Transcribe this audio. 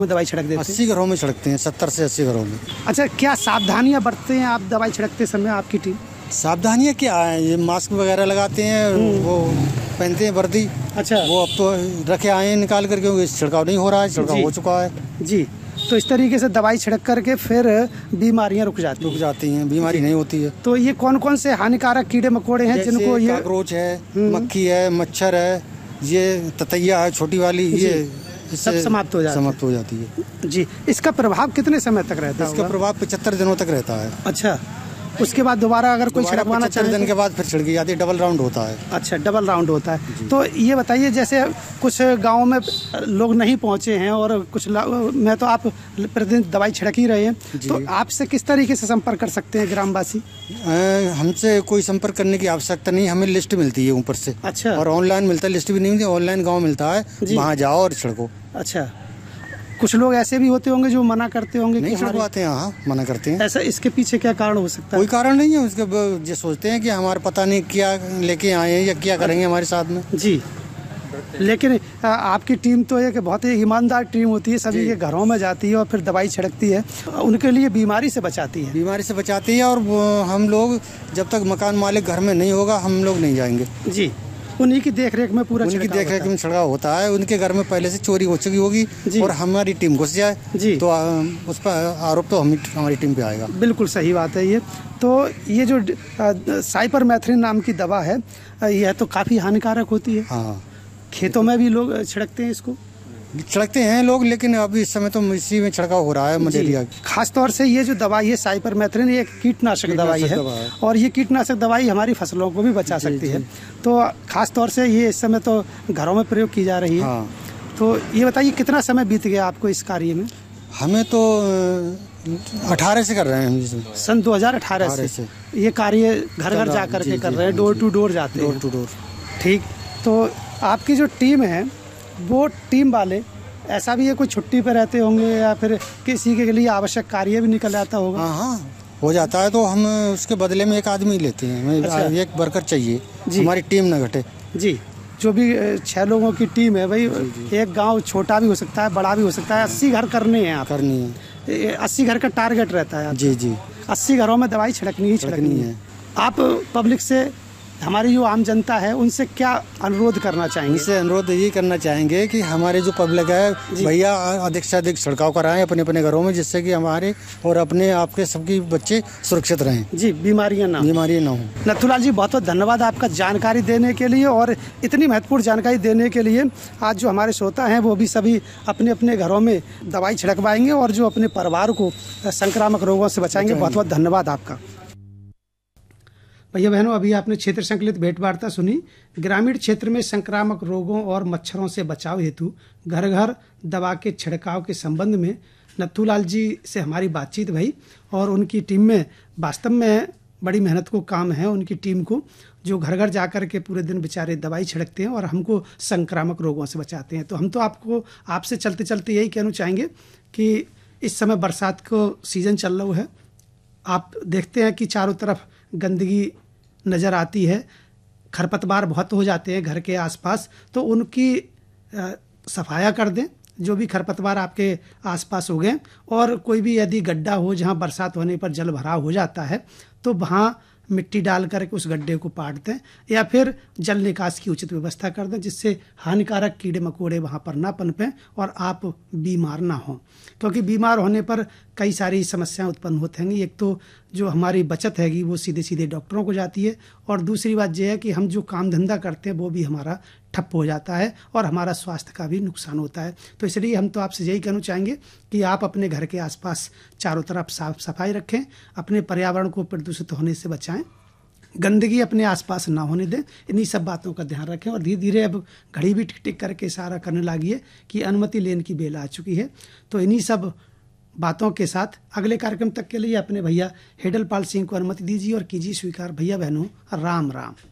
दवाई छिड़क देते हैं? 80 घरों में छिड़कते हैं, 70 से 80 घरों में। अच्छा, क्या सावधानियां बरतते हैं आप दवाई छिड़कते समय आपकी टीम? सावधानियां क्या है, ये मास्क वगैरह लगाते हैं, वो पहनते हैं वर्दी। अच्छा, वो अब तो रखे आए हैं निकाल कर, क्योंकि छिड़काव नहीं हो रहा है, छिड़काव हो चुका है जी। तो इस तरीके से दवाई छिड़क करके फिर बीमारियां रुक जाती हैं, बीमारी नहीं होती है। तो ये कौन कौन से हानिकारक कीड़े मकोड़े हैं जिनको ये? काकरोच है, मक्खी है, मच्छर है, ये ततैया है छोटी वाली, ये सब समाप्त हो जाती है जी। इसका प्रभाव कितने समय तक रहता है? इसका प्रभाव 75 दिनों तक रहता है। अच्छा, उसके बाद दोबारा अगर कोई छिड़कवाना चाहे 75 दिन के बाद फिर छिड़की जाती है, डबल राउंड होता है। अच्छा, डबल राउंड होता है। तो ये बताइए, जैसे कुछ गाँव में लोग नहीं पहुँचे हैं और कुछ मैं तो आप प्रतिदिन दवाई छिड़क ही रहे हैं, तो आपसे किस तरीके से संपर्क कर सकते हैं ग्रामवासी? हमसे कोई संपर्क करने की आवश्यकता नहीं, हमें लिस्ट मिलती है ऊपर से। अच्छा, और ऑनलाइन मिलता है, लिस्ट भी नहीं मिलती, ऑनलाइन गाँव मिलता है, वहाँ जाओ और छिड़को। अच्छा, कुछ लोग ऐसे भी होते होंगे जो मना करते होंगे, नहीं छिड़कवाते हैं। हाँ, मना करते हैं। ऐसा इसके पीछे क्या कारण हो सकता है? कोई कारण नहीं है उसके, जो सोचते हैं कि हमारे पता नहीं क्या लेके आए हैं या क्या करेंगे हमारे साथ में जी। लेकिन आपकी टीम तो एक बहुत ही ईमानदार टीम होती है, सभी के घरों में जाती है और फिर दवाई छिड़कती है, उनके लिए बीमारी से बचाती है। और हम लोग जब तक मकान मालिक घर में नहीं होगा, हम लोग नहीं जाएंगे जी। उन्हीं की देखरेख में पूरा देखरेख में छिड़काव होता है। उनके घर में पहले से चोरी हो चुकी होगी और हमारी टीम घुस जाए जी, तो उस पर आरोप तो हमारी टीम पे आएगा। बिल्कुल सही बात है। ये तो ये जो साइपरमेथ्रिन नाम की दवा है, यह तो काफी हानिकारक होती है। हाँ, खेतों में भी लोग छिड़कते हैं इसको? छिड़कते हैं लोग, लेकिन अभी इस समय तो इसी में छिड़काव हो रहा है मलेरिया। खास तौर से ये जो दवाई है साइपरमेथ्रिन, ये एक कीटनाशक दवाई है और ये कीटनाशक दवाई हमारी फसलों को भी बचा सकती है। तो खास तौर से ये इस समय तो घरों में प्रयोग की जा रही है। हाँ। तो ये बताइए, कितना समय बीत गया आपको इस कार्य में? हमें तो 18 से कर रहे हैं, सन 2018 से ये कार्य घर घर जा करके कर रहे हैं, डोर टू डोर जाते हैं। Door to door. ठीक, तो आपकी जो टीम है वो टीम वाले ऐसा भी है, कोई छुट्टी पे रहते होंगे या फिर किसी के लिए आवश्यक कार्य भी निकल जाता होगा? हाँ, हो जाता है, तो हम उसके बदले में एक आदमी लेते हैं। अच्छा। एक वर्कर चाहिए, हमारी टीम न घटे जी। जो भी 6 लोगों की टीम है भाई, एक गांव छोटा भी हो सकता है, बड़ा भी हो सकता है, 80 घर करनी है 80 घर का टारगेट रहता है जी। 80 घरों में दवाई छिड़कनी है। आप पब्लिक से, हमारी जो आम जनता है, उनसे क्या अनुरोध करना चाहेंगे? उनसे अनुरोध ये करना चाहेंगे कि हमारे जो पब्लिक है, भैया अधिक से अधिक छिड़काव कराएं अपने अपने घरों में, जिससे कि हमारे और अपने आपके सबके बच्चे सुरक्षित रहें जी, बीमारियां ना हो। नथुलाल जी, बहुत बहुत धन्यवाद आपका जानकारी देने के लिए और इतनी महत्वपूर्ण जानकारी देने के लिए। आज जो हमारे श्रोता हैं वो भी सभी अपने अपने घरों में दवाई छिड़कवाएंगे और जो अपने परिवार को संक्रामक रोगों से बचाएंगे। बहुत बहुत धन्यवाद आपका। भैया बहनों, अभी आपने क्षेत्र संकलित भेंट वार्ता सुनी। ग्रामीण क्षेत्र में संक्रामक रोगों और मच्छरों से बचाव हेतु घर घर दवा के छिड़काव के संबंध में नथुलाल जी से हमारी बातचीत भई और उनकी टीम में वास्तव में बड़ी मेहनत को काम है। उनकी टीम को जो घर घर जाकर के पूरे दिन बेचारे दवाई छिड़कते हैं और हमको संक्रामक रोगों से बचाते हैं। तो हम तो आपसे चलते चलते यही कहना चाहेंगे कि इस समय बरसात को सीजन चल रहा है, आप देखते हैं कि चारों तरफ गंदगी नज़र आती है, खरपतवार बहुत हो जाते हैं घर के आसपास, तो उनकी सफाया कर दें। जो भी खरपतवार आपके आसपास हो गए और कोई भी यदि गड्ढा हो जहां बरसात होने पर जल भराव हो जाता है, तो वहां मिट्टी डाल करके उस गड्ढे को पाट दें या फिर जल निकास की उचित व्यवस्था कर दें, जिससे हानिकारक कीड़े मकोड़े वहां पर ना पनपें और आप बीमार ना हों। क्योंकि बीमार होने पर कई सारी समस्याएं उत्पन्न होती हैं। एक तो जो हमारी बचत हैगी वो सीधे सीधे डॉक्टरों को जाती है और दूसरी बात यह है कि हम जो काम धंधा करते हैं वो भी हमारा ठप हो जाता है और हमारा स्वास्थ्य का भी नुकसान होता है। तो इसलिए हम तो आपसे यही कहना चाहेंगे कि आप अपने घर के आसपास चारों तरफ साफ सफाई रखें, अपने पर्यावरण को प्रदूषित होने से बचाएं, गंदगी अपने आसपास ना होने दें। इन्हीं सब बातों का ध्यान रखें और धीरे धीरे अब घड़ी भी टिक टिक करके इशारा करने लगी है कि अनुमति लेने की बेला आ चुकी है। तो इन्हीं सब बातों के साथ अगले कार्यक्रम तक के लिए अपने भैया हेडलपाल सिंह को अनुमति दीजिए और कीजिए स्वीकार। भैया बहनों, राम राम।